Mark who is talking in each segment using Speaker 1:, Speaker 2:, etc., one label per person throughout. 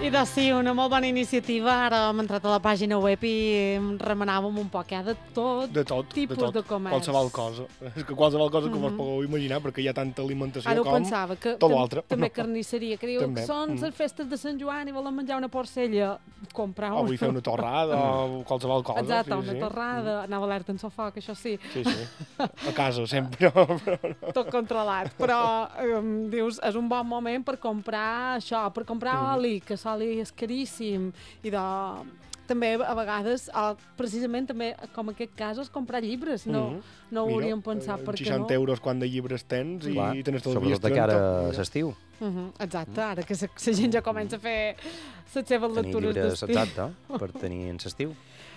Speaker 1: doncs sí, una molt bona iniciativa. Ara hem entrat a la pàgina web i remenàvem un poc, de tot tipus de comerç.
Speaker 2: Qualsevol cosa. És que qualsevol cosa que us pugueu imaginar, perquè hi ha tanta alimentació
Speaker 1: ara
Speaker 2: com
Speaker 1: pensava que
Speaker 2: tot l'altre.
Speaker 1: També carnisseria, que diu
Speaker 2: també.
Speaker 1: Que són les festes de Sant Joan i volen menjar una porcella. Comprar
Speaker 2: O vull fer una torrada o qualsevol cosa.
Speaker 1: Exacte, una torrada. Anava alerta en sofà, que això sí.
Speaker 2: Sí. A casa, sempre.
Speaker 1: Tot controlat. Però, dius, és un bon moment per comprar això, per comprar oli, que l'oli és caríssim. I també, a vegades, precisament també, com en aquest cas, és comprar llibres. No ho hauríem pensat, perquè no.
Speaker 2: 60 euros quan de llibres tens i tens tot el dia.
Speaker 3: Sobretot de cara a l'estiu.
Speaker 1: Exacte, ara que la gent ja comença a fer les seves lectures d'estiu.
Speaker 3: Exacte, per tenir en l'estiu.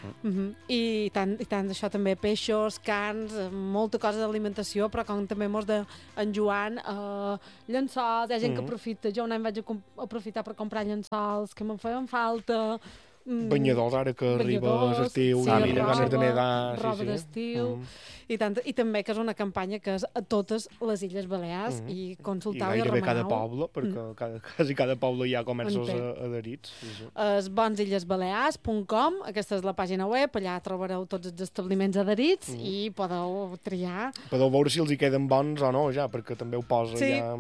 Speaker 1: I tant això també, peixos, carns, molta cosa d'alimentació, però com també mos de en Joan, llençols, hi ha gent que aprofita. Jo un any vaig aprofitar per comprar llençols que me'n feien falta.
Speaker 2: Banyadors, ara que arriba l'estiu, ganes de nedar.
Speaker 1: Roba d'estiu. I també que és una campanya que és a totes les Illes Balears i consultau i
Speaker 2: gairebé
Speaker 1: remenau.
Speaker 2: cada poble, perquè quasi cada poble hi ha comerços adherits.
Speaker 1: És bonsillesbalears.com, aquesta és la pàgina web, allà trobareu tots els establiments adherits i podeu triar.
Speaker 2: Podeu veure si els hi queden bons o no, ja, perquè també ho posa.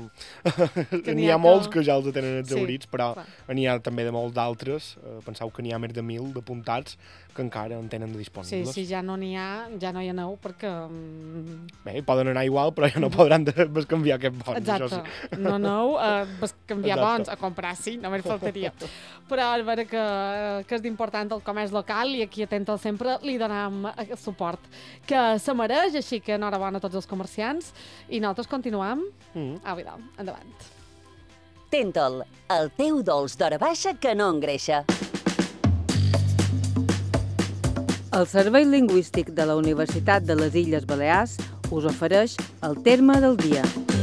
Speaker 1: N'hi
Speaker 2: ha molts que ja els tenen adherits, però n'hi ha també de molts d'altres. Penseu que n'hi ha més de 1.000 d'apuntats que encara en tenen de disponibles.
Speaker 1: Sí, ja no n'hi ha, ja no hi aneu, perquè...
Speaker 2: Bé, poden anar igual, però ja no podran bescanviar aquests bons.
Speaker 1: Exacte, no aneu a bescanviar bons, a comprar, sí, només faltaria. Però és vera que és important el comerç local i aquí Atental sempre li donem suport que se mereix, així que enhorabona a tots els comerciants i nosaltres continuem. Endavant.
Speaker 4: Atental, el teu dolç d'hora baixa que no engreixa.
Speaker 5: El Servei Lingüístic de la Universitat de les Illes Balears us ofereix el terme del dia.